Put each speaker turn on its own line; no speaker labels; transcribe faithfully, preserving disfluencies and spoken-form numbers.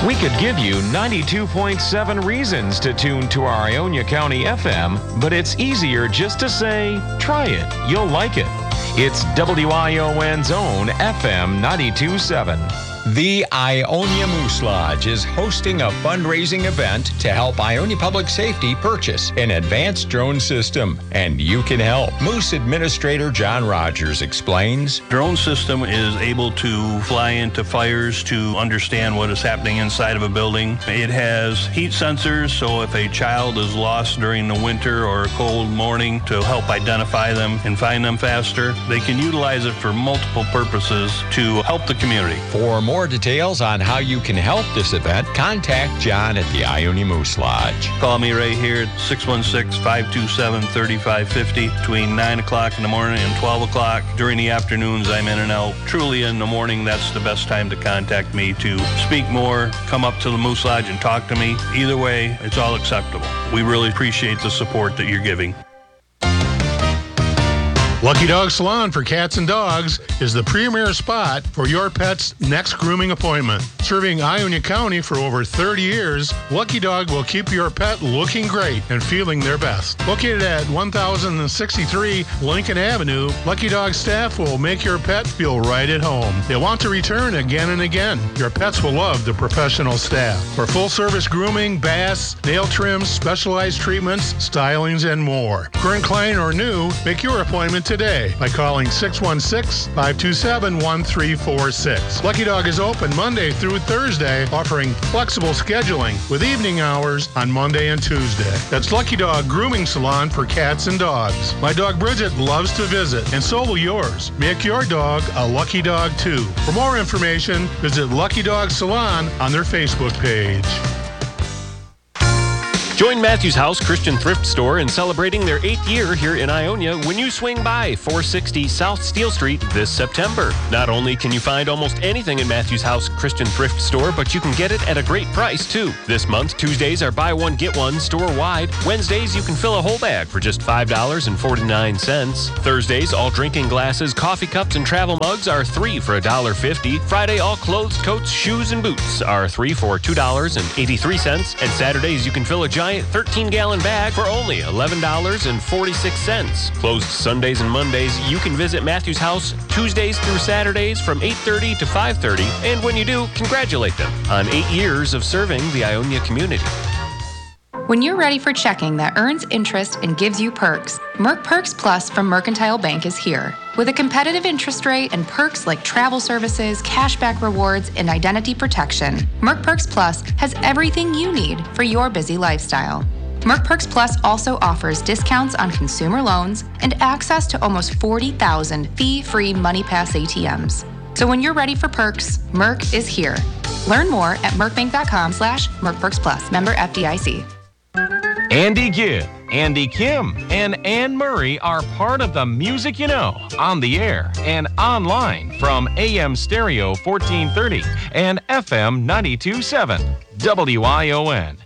We could give you ninety-two point seven reasons to tune to our Ionia County F M, but it's easier just to say, try it. You'll like it. It's W I O N's own F M ninety-two point seven.
The Ionia Moose Lodge is hosting a fundraising event to help Ionia Public Safety purchase an advanced drone system, and you can help. Moose Administrator John Rogers explains.
Drone system is able to fly into fires to understand what is happening inside of a building. It has heat sensors, so if a child is lost during the winter or a cold morning, to help identify them and find them faster. They can utilize it for multiple purposes to help the community.
For more More details on how you can help this event, contact John at the Ionia Moose Lodge.
Call me right here at six one six, five two seven, three five five zero between nine o'clock in the morning and twelve o'clock. During the afternoons, I'm in and out. Truly in the morning, that's the best time to contact me to speak more, come up to the Moose Lodge and talk to me. Either way, it's all acceptable. We really appreciate the support that you're giving.
Lucky Dog Salon for Cats and Dogs is the premier spot for your pet's next grooming appointment. Serving Ionia County for over thirty years, Lucky Dog will keep your pet looking great and feeling their best. Located at one thousand sixty-three Lincoln Avenue, Lucky Dog staff will make your pet feel right at home. They want to return again and again. Your pets will love the professional staff. For full-service grooming, baths, nail trims, specialized treatments, stylings, and more. Current client or new, make your appointment today. Today by calling six one six, five two seven, one three four six. Lucky Dog is open Monday through Thursday, offering flexible scheduling with evening hours on Monday and Tuesday. That's Lucky Dog Grooming Salon for Cats and Dogs. My dog Bridget loves to visit, and so will yours. Make your dog a Lucky Dog too. For more information, visit Lucky Dog Salon on their Facebook page.
Join Matthews House Christian Thrift Store in celebrating their eighth year here in Ionia when you swing by four sixty South Steel Street this September. Not only can you find almost anything in Matthews House Christian Thrift Store, but you can get it at a great price too. This month, Tuesdays are buy one, get one store-wide. Wednesdays, you can fill a whole bag for just five dollars and forty-nine cents. Thursdays, all drinking glasses, coffee cups, and travel mugs are three for one dollar and fifty cents. Friday, all clothes, coats, shoes, and boots are three for two dollars and eighty-three cents. And Saturdays, you can fill a giant thirteen-gallon bag for only eleven dollars and forty-six cents. Closed Sundays and Mondays, you can visit Matthews House Tuesdays through Saturdays from eight thirty to five thirty. And when you do, congratulate them on eight years of serving the Ionia community.
When you're ready for checking that earns interest and gives you perks, Merc Perks Plus from Mercantile Bank is here. With a competitive interest rate and perks like travel services, cashback rewards, and identity protection, Merc Perks Plus has everything you need for your busy lifestyle. Merc Perks Plus also offers discounts on consumer loans and access to almost forty thousand fee-free MoneyPass A T Ms. So when you're ready for perks, Merc is here. Learn more at mercbank.com slash mercperksplus. Member F D I C.
Andy Gibb, Andy Kim, and Ann Murray are part of the Music You Know on the air and online from A M Stereo fourteen thirty and F M ninety-two point seven W I O N.